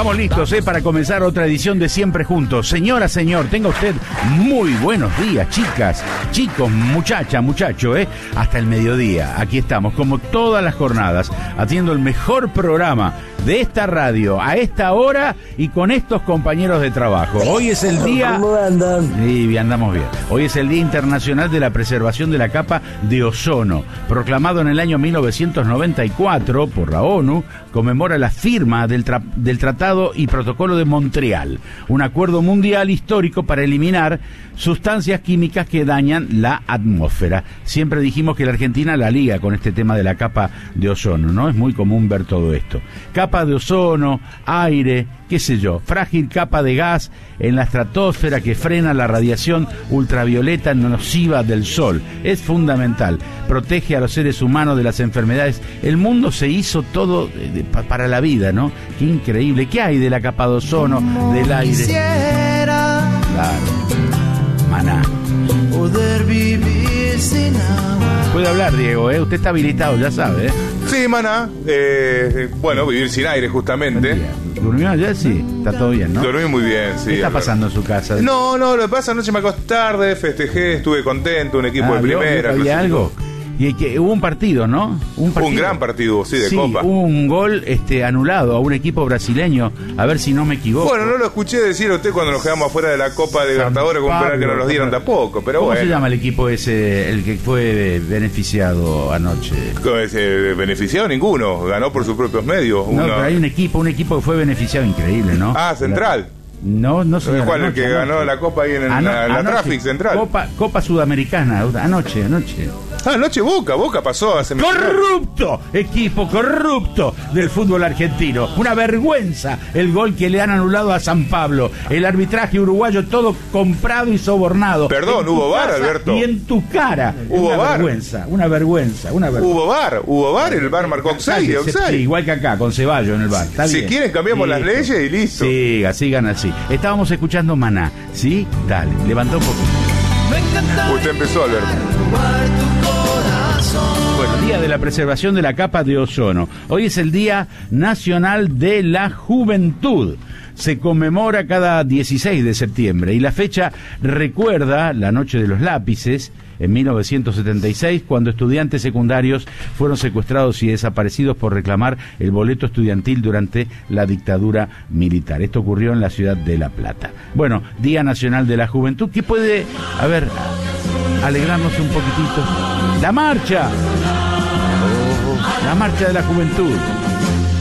Estamos listos para comenzar otra edición de Siempre Juntos. Señora, señor, tenga usted muy buenos días, chicas, chicos, muchacha, muchacho, hasta el mediodía. Aquí estamos, como todas las jornadas, haciendo el mejor programa de esta radio a esta hora y con estos compañeros de trabajo. Hoy es el día... ¿Cómo andan? Sí, andamos bien. Hoy es el Día Internacional de la Preservación de la Capa de Ozono. Proclamado en el año 1994 por la ONU, conmemora la firma del Tratado y Protocolo de Montreal, un acuerdo mundial histórico para eliminar sustancias químicas que dañan la atmósfera. Siempre dijimos que la Argentina la liga con este tema de la capa de ozono, ¿no? Es muy común ver todo esto. Capa de ozono, aire, qué sé yo, frágil capa de gas en la estratosfera que frena la radiación ultravioleta nociva del Sol. Es fundamental. Protege a los seres humanos de las enfermedades. El mundo se hizo todo para la vida, ¿no? Qué increíble. ¿Qué hay de la capa de ozono, del aire? Claro. Maná. Poder vivir sin agua. Puede hablar, Diego, Usted está habilitado, ya sabe, Sí, Maná. Bueno, vivir sin aire, justamente. ¿Durmió ayer? Sí, está todo bien, ¿no? Dormí muy bien, sí. ¿Qué está pasando en su casa? No, lo que pasa, anoche me acosté tarde, festejé, estuve contento, un equipo de primera. ¿Había algo? Y que hubo un partido, ¿no? Un gran partido, sí, de Copa. Hubo un gol anulado a un equipo brasileño, a ver si no me equivoco. Bueno, no lo escuché decir a usted cuando nos quedamos afuera de la Copa de Libertadores, con esperar que nos los dieron tampoco, pero ¿Cómo bueno. se llama el equipo ese, el que fue beneficiado anoche? Beneficiado ninguno, ganó por sus propios medios. No, pero hay un equipo que fue beneficiado increíble, ¿no? Ah, Central. No señor. ¿Cuál? El que ganó la Copa ahí en la Traffic Central. Copa Sudamericana, anoche. Anoche Boca pasó a semifinal. ¡Corrupto! Equipo corrupto del fútbol argentino. Una vergüenza el gol que le han anulado a San Pablo. El arbitraje uruguayo todo comprado y sobornado. Perdón, hubo VAR, Alberto. Y en tu cara. Hubo VAR. Una vergüenza. Hubo VAR, el VAR marcó offside. Sí, igual que acá, con Ceballos en el VAR. Está si bien. quieren cambiamos las leyes y listo. Sigan así. Estábamos escuchando Maná, ¿sí? Dale, levantó un poquito. Usted empezó, Alberto. Bueno, Día de la Preservación de la Capa de Ozono. Hoy es el Día Nacional de la Juventud. Se conmemora cada 16 de septiembre y la fecha recuerda la Noche de los Lápices en 1976, cuando estudiantes secundarios fueron secuestrados y desaparecidos por reclamar el boleto estudiantil durante la dictadura militar. Esto ocurrió en la ciudad de La Plata. Bueno, Día Nacional de la Juventud. ¿Qué puede, alegrarnos un poquitito? ¡La marcha! La marcha de la juventud.